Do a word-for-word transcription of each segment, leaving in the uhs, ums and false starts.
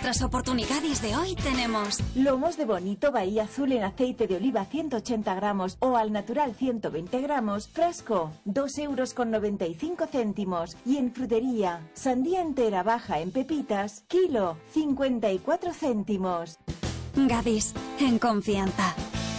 nuestras oportunidades de hoy tenemos lomos de bonito Bahía Azul en aceite de oliva ciento ochenta gramos o al natural ciento veinte gramos, fresco, dos euros con noventa y cinco céntimos. Y en frutería, sandía entera baja en pepitas, kilo, cincuenta y cuatro céntimos. Gadis, en confianza.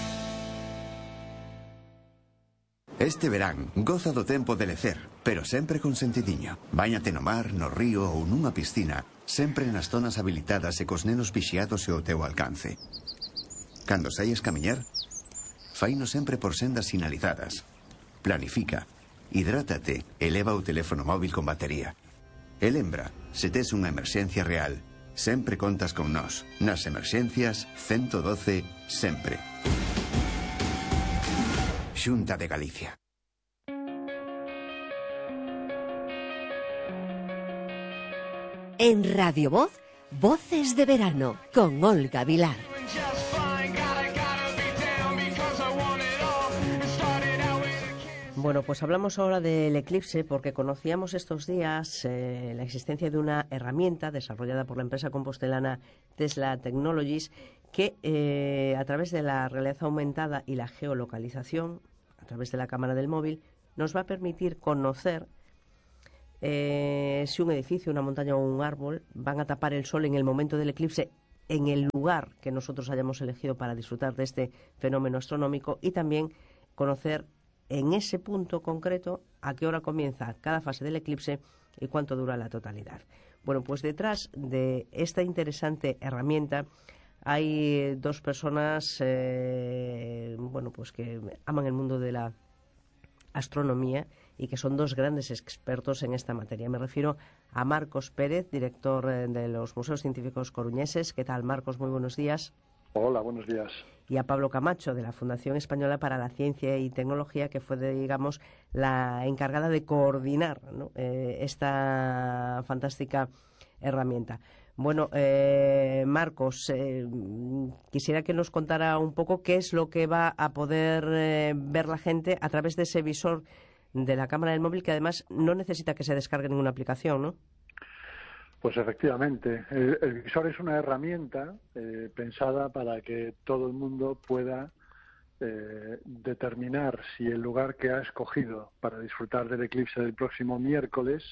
Este verán, goza do tempo de lecer, pero sempre con sentidiño. Báñate no mar, no río ou nunha piscina, sempre nas zonas habilitadas e cos nenos vixiados e ao teu alcance. Cando saies camiñar, faino sempre por sendas sinalizadas. Planifica, hidrátate e leva o teléfono móvil con batería. E lembra, se tes unha emerxencia real, sempre contas con nós. Nas emerxencias, ciento doce, sempre. Xunta de Galicia. En Radio Voz, Voces de Verano, con Olga Vilar. Bueno, pues hablamos ahora del eclipse porque conocíamos estos días eh, la existencia de una herramienta desarrollada por la empresa compostelana Tesla Technologies que eh, a través de la realidad aumentada y la geolocalización, a través de la cámara del móvil, nos va a permitir conocer eh, si un edificio, una montaña o un árbol van a tapar el sol en el momento del eclipse en el lugar que nosotros hayamos elegido para disfrutar de este fenómeno astronómico, y también conocer en ese punto concreto a qué hora comienza cada fase del eclipse y cuánto dura la totalidad. Bueno, pues detrás de esta interesante herramienta hay dos personas eh, bueno, pues que aman el mundo de la astronomía y que son dos grandes expertos en esta materia. Me refiero a Marcos Pérez, director de los Museos Científicos Coruñeses. ¿Qué tal, Marcos? Muy buenos días. Hola, buenos días. Y a Pablo Camacho, de la Fundación Española para la Ciencia y Tecnología, que fue, digamos, la encargada de coordinar, ¿no?, eh, esta fantástica herramienta. Bueno, eh, Marcos, eh, quisiera que nos contara un poco qué es lo que va a poder eh, ver la gente a través de ese visor de la cámara del móvil, que además no necesita que se descargue ninguna aplicación, ¿no? Pues efectivamente, el, el visor es una herramienta eh, pensada para que todo el mundo pueda eh, determinar si el lugar que ha escogido para disfrutar del eclipse del próximo miércoles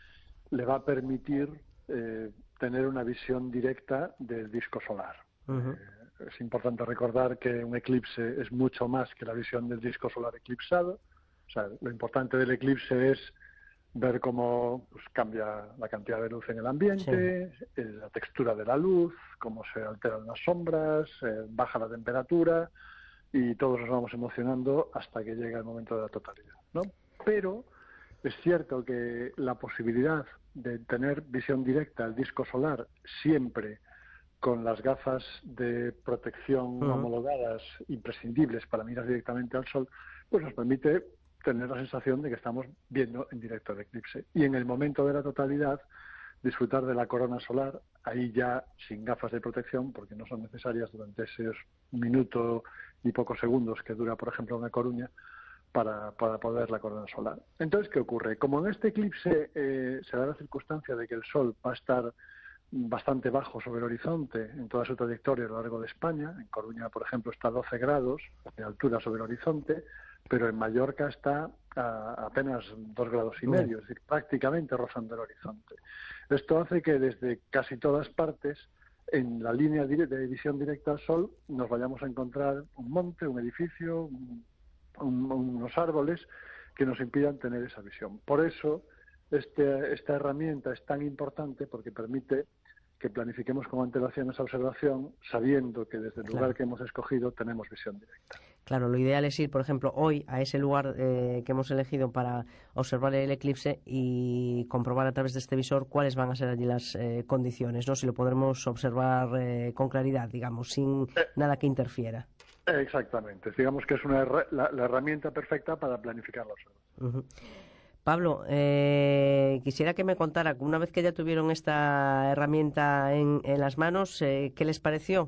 le va a permitir eh, tener una visión directa del disco solar. Uh-huh. Eh, es importante recordar que un eclipse es mucho más que la visión del disco solar eclipsado. O sea, lo importante del eclipse es ver cómo pues, cambia la cantidad de luz en el ambiente, sí. eh, la textura de la luz, cómo se alteran las sombras, eh, baja la temperatura, y todos nos vamos emocionando hasta que llega el momento de la totalidad, ¿no? Pero es cierto que la posibilidad de tener visión directa al disco solar siempre con las gafas de protección uh-huh. homologadas imprescindibles para mirar directamente al sol, pues nos permite tener la sensación de que estamos viendo en directo el eclipse. Y en el momento de la totalidad, disfrutar de la corona solar, ahí ya sin gafas de protección, porque no son necesarias durante esos minutos y pocos segundos que dura, por ejemplo, una Coruña, para, para poder ver la corona solar. Entonces, ¿qué ocurre? Como en este eclipse eh, se da la circunstancia de que el Sol va a estar bastante bajo sobre el horizonte en toda su trayectoria a lo largo de España, en Coruña, por ejemplo, está a doce grados de altura sobre el horizonte, pero en Mallorca está a apenas dos grados y medio, es decir, prácticamente rozando el horizonte. Esto hace que desde casi todas partes, en la línea de visión directa al Sol, nos vayamos a encontrar un monte, un edificio, un, un, unos árboles que nos impidan tener esa visión. Por eso, este, esta herramienta es tan importante, porque permite que planifiquemos con antelación esa observación, sabiendo que desde el lugar claro. que hemos escogido tenemos visión directa. Claro, lo ideal es ir, por ejemplo, hoy a ese lugar eh, que hemos elegido para observar el eclipse y comprobar a través de este visor cuáles van a ser allí las eh, condiciones, ¿no? Si lo podremos observar eh, con claridad, digamos, sin eh, nada que interfiera. Exactamente. Digamos que es una la, la herramienta perfecta para planificar la observación. Uh-huh. Pablo, eh, quisiera que me contara, una vez que ya tuvieron esta herramienta en, en las manos, eh, ¿qué les pareció?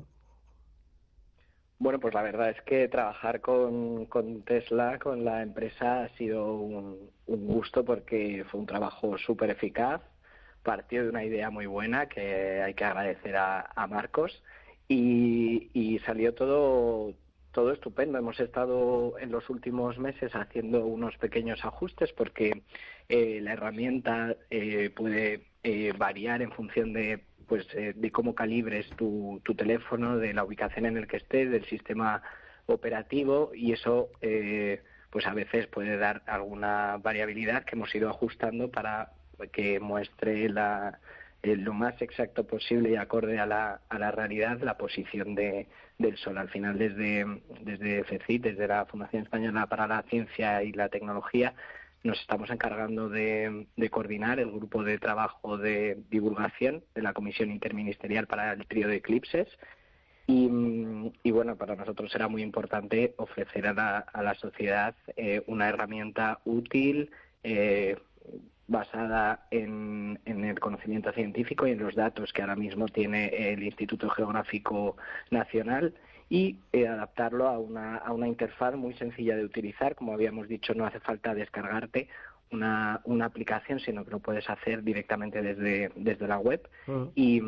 Bueno, pues la verdad es que trabajar con, con Tesla, con la empresa, ha sido un, un gusto porque fue un trabajo súper eficaz, partió de una idea muy buena que hay que agradecer a, a Marcos y, y salió todo todo estupendo. Hemos estado en los últimos meses haciendo unos pequeños ajustes porque eh, la herramienta eh, puede eh, variar en función de pues eh, de cómo calibres tu, tu teléfono, de la ubicación en el que estés, del sistema operativo, y eso eh, pues a veces puede dar alguna variabilidad que hemos ido ajustando para que muestre la, eh, lo más exacto posible y acorde a la, a la realidad la posición de, del Sol. Al final, desde, desde F C I, desde la Fundación Española para la Ciencia y la Tecnología, nos estamos encargando de, de coordinar el grupo de trabajo de divulgación de la Comisión Interministerial para el Trío de Eclipses. Y, y bueno, para nosotros era muy importante ofrecer a la, a la sociedad eh, una herramienta útil, eh, basada en, en el conocimiento científico y en los datos que ahora mismo tiene el Instituto Geográfico Nacional, y eh, adaptarlo a una, a una interfaz muy sencilla de utilizar. Como habíamos dicho, no hace falta descargarte una, una aplicación, sino que lo puedes hacer directamente desde, desde la web. Uh-huh. y,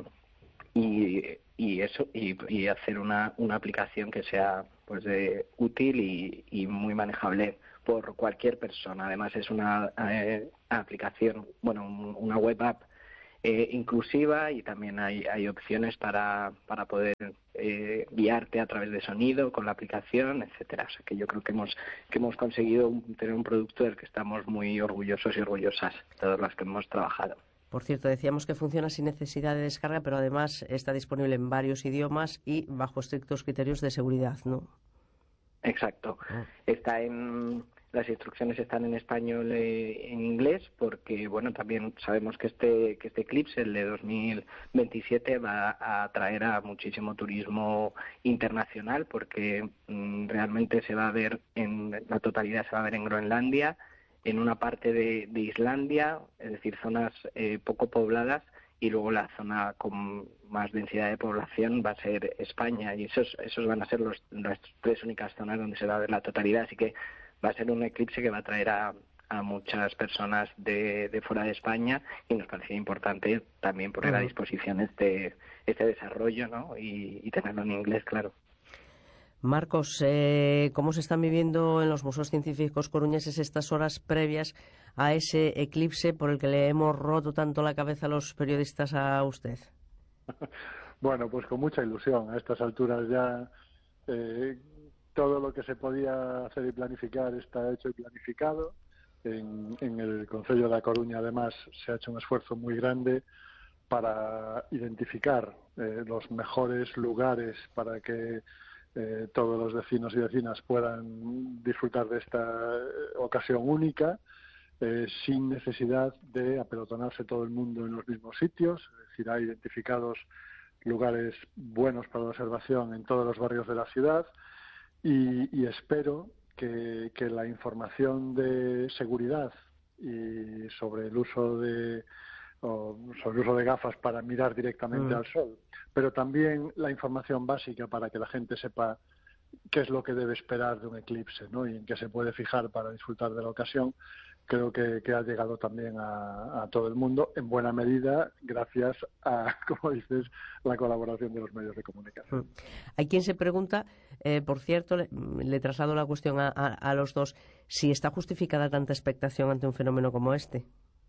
y, y eso y, y hacer una, una aplicación que sea pues de, útil y, y muy manejable por cualquier persona. Además es una eh, aplicación, bueno, un, una web app eh, inclusiva, y también hay, hay opciones para, para poder eh, guiarte a través de sonido con la aplicación, etcétera. O sea que yo creo que hemos que hemos conseguido un, tener un producto del que estamos muy orgullosos y orgullosas, todas las que hemos trabajado. Por cierto, decíamos que funciona sin necesidad de descarga, pero además está disponible en varios idiomas y bajo estrictos criterios de seguridad, ¿no? Exacto. Oh. Está en las instrucciones están en español e en inglés, porque bueno, también sabemos que este que este eclipse, el de dos mil veintisiete, va a atraer a muchísimo turismo internacional, porque mmm, realmente se va a ver en la totalidad, se va a ver en Groenlandia, en una parte de, de Islandia, es decir, zonas eh, poco pobladas, y luego la zona con más densidad de población va a ser España, y esos esos van a ser los, las tres únicas zonas donde se va a ver la totalidad. Así que va a ser un eclipse que va a traer a, a muchas personas de, de fuera de España, y nos parecía importante también poner uh-huh. a disposición este este desarrollo, ¿no? y, y tenerlo en inglés, claro. Marcos, eh, ¿cómo se están viviendo en los museos científicos coruñeses estas horas previas a ese eclipse por el que le hemos roto tanto la cabeza a los periodistas a usted? Bueno, pues con mucha ilusión. A estas alturas ya eh, todo lo que se podía hacer y planificar está hecho y planificado. En, en el Concello de A Coruña, además, se ha hecho un esfuerzo muy grande para identificar eh, los mejores lugares para que Eh, todos los vecinos y vecinas puedan disfrutar de esta eh, ocasión única, eh, sin necesidad de apelotonarse todo el mundo en los mismos sitios. Es decir, hay identificados lugares buenos para la observación en todos los barrios de la ciudad, y, y espero que, que la información de seguridad y sobre el uso de o sobre el uso de gafas para mirar directamente mm. al sol, pero también la información básica para que la gente sepa qué es lo que debe esperar de un eclipse, ¿no? Y en qué se puede fijar para disfrutar de la ocasión, creo que, que ha llegado también a, a todo el mundo, en buena medida gracias a, como dices, la colaboración de los medios de comunicación. Hay quien se pregunta, eh, por cierto, le, le traslado la cuestión a, a, a los dos, si está justificada tanta expectación ante un fenómeno como este.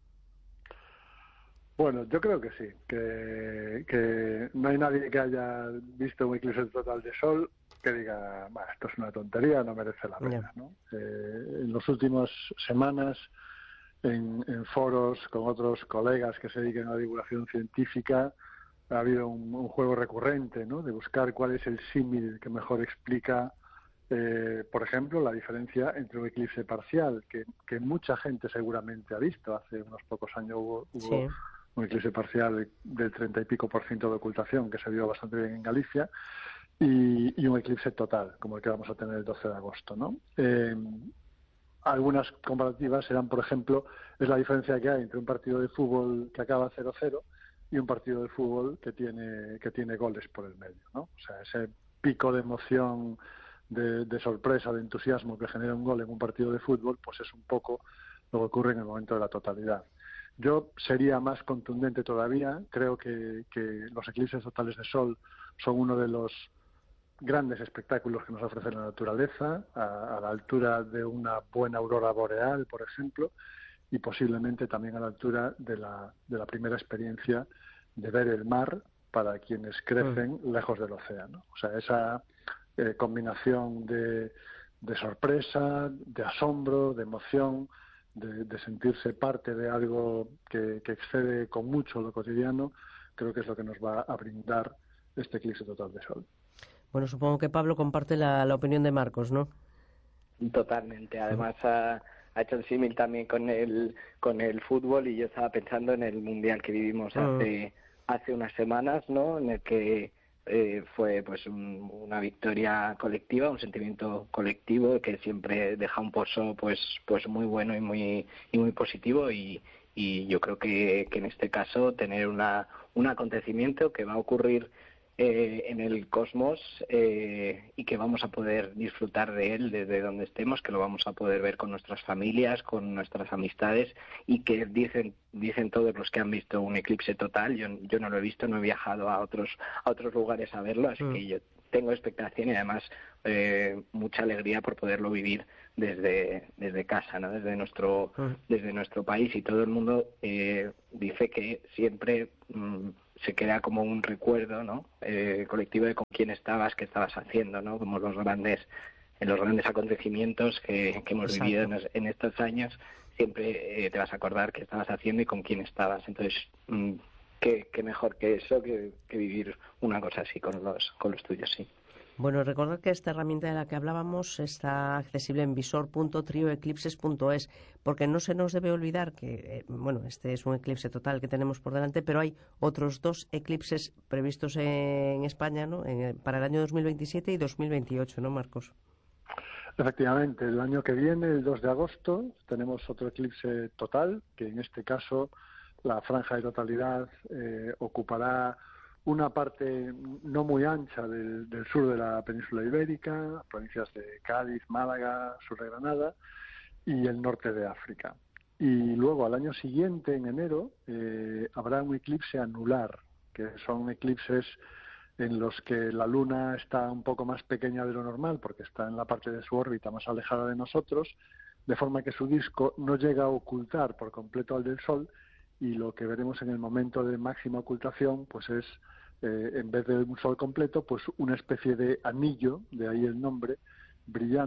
Bueno, yo creo que sí, que, que no hay nadie que haya visto un eclipse total de sol que diga, bah, esto es una tontería, no merece la pena, ¿no? Eh, en las últimas semanas, en, en foros con otros colegas que se dedican a la divulgación científica, ha habido un, un juego recurrente, ¿no? De buscar cuál es el símil que mejor explica, eh, por ejemplo, la diferencia entre un eclipse parcial, que, que mucha gente seguramente ha visto. Hace unos pocos años hubo... hubo sí. un eclipse parcial del treinta y pico por ciento de ocultación, que se vio bastante bien en Galicia, y, y un eclipse total, como el que vamos a tener el doce de agosto, ¿no? Eh, algunas comparativas serán, por ejemplo, es la diferencia que hay entre un partido de fútbol que acaba cero cero y un partido de fútbol que tiene que tiene goles por el medio, ¿no? O sea, ese pico de emoción, de, de sorpresa, de entusiasmo que genera un gol en un partido de fútbol, pues es un poco lo que ocurre en el momento de la totalidad. Yo sería más contundente todavía. Creo que, que los eclipses totales de sol son uno de los grandes espectáculos que nos ofrece la naturaleza, a, a la altura de una buena aurora boreal, por ejemplo, y posiblemente también a la altura de la, de la primera experiencia de ver el mar para quienes crecen mm. lejos del océano. O sea, esa eh, combinación de, de sorpresa, de asombro, de emoción, de, de sentirse parte de algo que, que excede con mucho lo cotidiano, creo que es lo que nos va a brindar este eclipse total de sol. Bueno, supongo que Pablo comparte la, la opinión de Marcos, ¿no? Totalmente. Además, ha, ha hecho el símil también con el con el fútbol, y yo estaba pensando en el mundial que vivimos hace uh. hace unas semanas, ¿no? En el que eh, fue pues un, una victoria colectiva, un sentimiento colectivo que siempre deja un pozo pues pues muy bueno y muy y muy positivo, y y yo creo que, que en este caso tener una un acontecimiento que va a ocurrir Eh, en el cosmos eh, y que vamos a poder disfrutar de él desde donde estemos, que lo vamos a poder ver con nuestras familias, con nuestras amistades, y que dicen dicen todos los que han visto un eclipse total. Yo, yo no lo he visto, no he viajado a otros a otros lugares a verlo, así mm. que yo tengo expectación y además eh, mucha alegría por poderlo vivir desde desde casa, ¿no? Desde nuestro mm. desde nuestro país, y todo el mundo eh, dice que siempre mm, se queda como un recuerdo, ¿no? Eh, colectivo de con quién estabas, qué estabas haciendo, ¿no? Como los grandes, en los grandes acontecimientos que, que hemos Exacto. vivido en, en estos años, siempre eh, te vas a acordar qué estabas haciendo y con quién estabas. Entonces, mmm, qué, qué mejor que eso, que, que vivir una cosa así con los, con los tuyos, sí. Bueno, recordad que esta herramienta de la que hablábamos está accesible en visor punto trioeclipses punto es, porque no se nos debe olvidar que, eh, bueno, este es un eclipse total que tenemos por delante, pero hay otros dos eclipses previstos en España, ¿no? En, para el año dos mil veintisiete y dos mil veintiocho, ¿no, Marcos? Efectivamente, el año que viene, el dos de agosto, tenemos otro eclipse total, que en este caso la franja de totalidad eh, ocupará una parte no muy ancha del, del sur de la península ibérica, provincias de Cádiz, Málaga, sur de Granada, y el norte de África. Y luego, al año siguiente, en enero, eh, habrá un eclipse anular, que son eclipses en los que la Luna está un poco más pequeña de lo normal, porque está en la parte de su órbita más alejada de nosotros, de forma que su disco no llega a ocultar por completo al del Sol, y lo que veremos en el momento de máxima ocultación pues es, eh, en vez de un sol completo, pues una especie de anillo, de ahí el nombre, brillante,